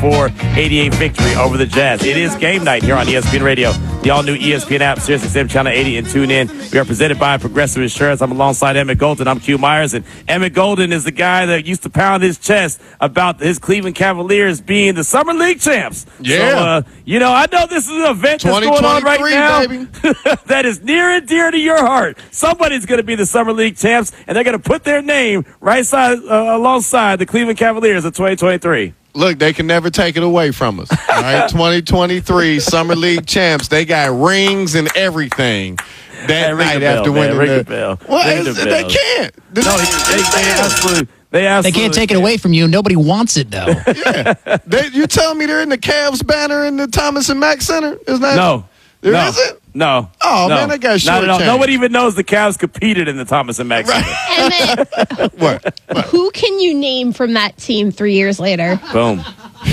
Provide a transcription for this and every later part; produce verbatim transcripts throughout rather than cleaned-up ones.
ninety-four eighty-eight victory over the Jazz. It is game night here on E S P N Radio, the all-new E S P N app, Sirius X M Channel eighty, and tune in. We are presented by Progressive Insurance. I'm alongside Emmett Golden. I'm Q Myers, and Emmett Golden is the guy that used to pound his chest about his Cleveland Cavaliers being the Summer League champs. Yeah. So, uh, you know, I know this is an event that's going on right now that is near and dear to your heart. Somebody's going to be the Summer League champs, and they're going to put their name right side uh, alongside the Cleveland Cavaliers of twenty twenty-three. Look, they can never take it away from us. All right, twenty twenty-three Summer League champs. They got rings and everything that hey, night bell, after man, winning ring the, the bell. Well, the they bell. can't. No, they, they, they absolutely. They, absolutely they can't take it away from you. Nobody wants it, though. Yeah. They, you telling me they're in the Cavs banner in the Thomas and Mack Center? Is that no? There no, isn't? No. Oh, no. man, they got Not at all. shortchanged. Nobody even knows the Cavs competed in the Thomas and Mack Center. Emmett, What? What? who can you name from that team three years later? Boom.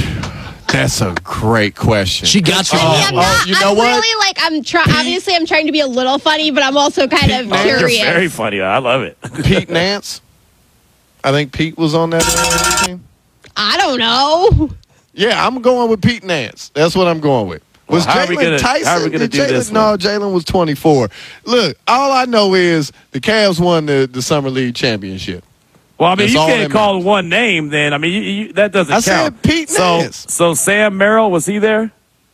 That's a great question. She got you. I mean, I'm Oh, not, you know I'm what? really like, I'm trying, obviously I'm trying to be a little funny, but I'm also kind of Nance. You're curious. very funny. I love it. Pete Nance. I think Pete was on that team. I don't know. Yeah, I'm going with Pete Nance. That's what I'm going with. Was Well, how are we Jalen gonna- Tyson? how are we gonna Did do Jalen- this No, one? Jalen was twenty-four. Look, all I know is the Cavs won the, the Summer League championship. Well, I mean, That's you all can't that call matters. one name then. I mean, you, you, that doesn't I count. said Pete so, Nance. so Sam Merrill, was he there?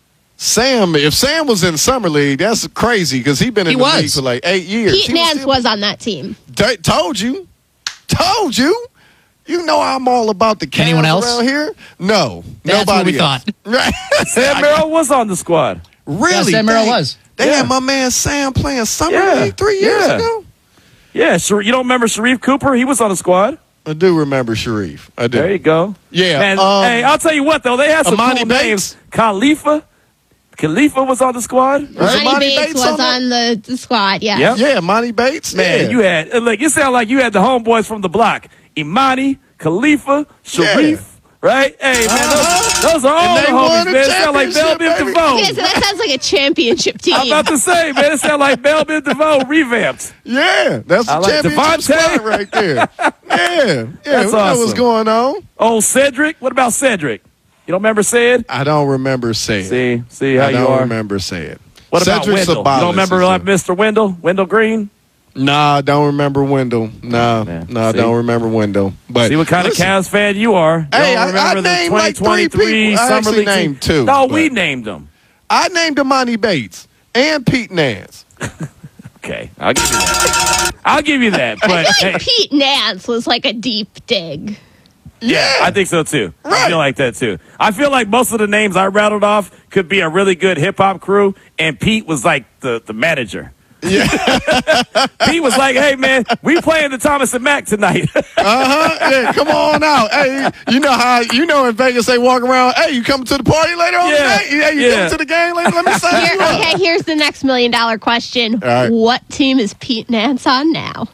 Sam, if Sam was in Summer League, that's crazy because he's been in He the was. league for like eight years. Pete He Nance still- was on that team. T- told you. Told you. You know I'm all about the Cavs Anyone else? around here? No. That's nobody what we else. thought. Right. Sam Merrill was on the squad. Really? Yeah, Sam Merrill They- was. They Yeah. had my man Sam playing Summer Yeah. League three years Yeah. ago. Yeah, sure. You don't remember Sharif Cooper? He was on the squad. I do remember Sharif. I do. There you go. Yeah, Man, um, hey, I'll tell you what, though. They had some Amani cool Bates? names. Khalifa. Khalifa was on the squad. Was Monty Imani Bates, Bates was on on, that? the, the squad, yeah. Yep. Yeah, Monty Bates. Man, yeah. you had, uh, look, it sounded like you had the homeboys from the block. Imani, Khalifa, Sharif. Right? Hey, man, Uh-huh. those, those are all And the they won homies, the man. It sound like Bell championship, Biv baby. DeVoe. Yeah, so that sounds like a championship team. I'm about to say, man, it sound like Bell Biv DeVoe revamped. Yeah, that's I the like championship Devontae. squad right there. Yeah, yeah. That's we know what's awesome. going on. Oh, Cedric? What about Cedric? You don't remember Ced? I don't remember saying. See, see how I you don't are. remember saying. What about Cedric Wendell? Sabalas You don't remember is like a- Mister Wendell? Wendell Green? Nah, I don't remember Wendell. Nah, Man, nah, I see? don't remember Wendell. But See what kind listen, of Cavs fan you are. You Hey, don't I- I remember the named like three twenty twenty-three people. I Summer actually League team? named two, No, but- we named them. I named Imani Bates and Pete Nance. Okay, I'll give you that. I'll give you that. But I feel like hey, Pete Nance was like a deep dig. yeah, I think so too. I Right. feel like that too. I feel like most of the names I rattled off could be a really good hip hop crew, and Pete was like the, the manager. Yeah. Pete was like, "Hey man, we playing the Thomas and Mack tonight." Uh-huh. Yeah, come on out. Hey, you know how you know in Vegas they walk around, hey, you coming to the party later on Yeah. the night? Hey, you Yeah. coming to the game later? Let me sign Here, you up. okay, here's the next million dollar question. right. What team is Pete Nance on now?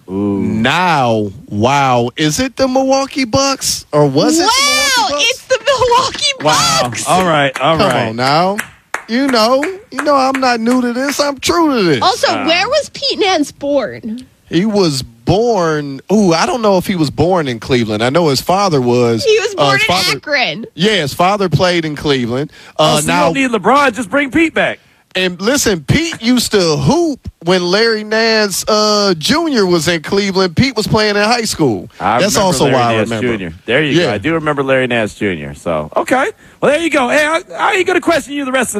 Now, wow. Is it the Milwaukee Bucks? Or was it wow, the Milwaukee Bucks? it's the Milwaukee Wow. Bucks. All right. All Come right. on now. You know, you know I'm not new to this. I'm true to this. Also, Uh. where was Pete Nance born? He was born. Ooh, I don't know if he was born in Cleveland. I know his father was. He was uh, born his in father, Akron. Yeah, his father played in Cleveland. Oh, Uh, so now, you don't need LeBron. Just bring Pete back. and listen, Pete used to hoop when Larry Nance uh, Junior was in Cleveland. Pete was playing in high school. I That's remember also Larry why I Nance remember. Junior There you Yeah. go. I do remember Larry Nance Junior So, okay. Well, there you go. Hey, I, I ain't going to question you the rest of the